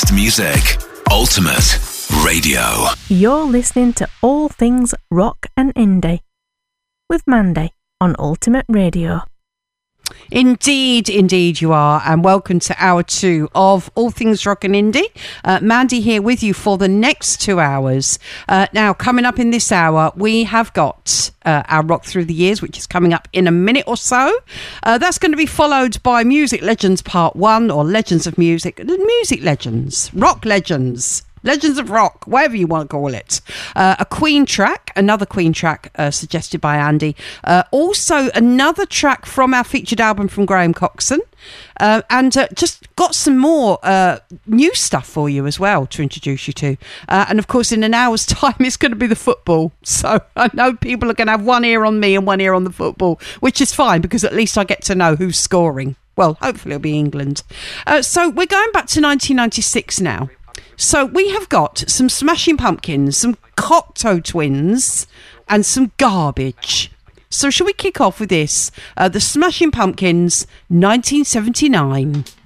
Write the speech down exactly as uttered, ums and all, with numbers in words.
Music, Ultimate Radio. You're listening to All Things Rock and Indie with Mandy on Ultimate Radio. Indeed, indeed you are, and welcome to hour two of All Things Rock and Indie. Uh, Mandy here with you for the next two hours. Uh, now, coming up in this hour, we have got uh, our Rock Through the Years, which is coming up in a minute or so. Uh, that's going to be followed by Music Legends Part one, or Legends of Music. Music Legends, Rock Legends. Legends of Rock, whatever you want to call it. Uh, a Queen track, another Queen track uh, suggested by Andy. Uh, also, another track from our featured album from Graham Coxon. Uh, and uh, just got some more uh, new stuff for you as well to introduce you to. Uh, and of course, in an hour's time, it's going to be the football. So I know people are going to have one ear on me and one ear on the football, which is fine because at least I get to know who's scoring. Well, hopefully it'll be England. Uh, so we're going back to nineteen ninety-six now. So we have got some Smashing Pumpkins, some Cocteau Twins, and some garbage. So shall we kick off with this? Uh, the Smashing Pumpkins, nineteen seventy-nine.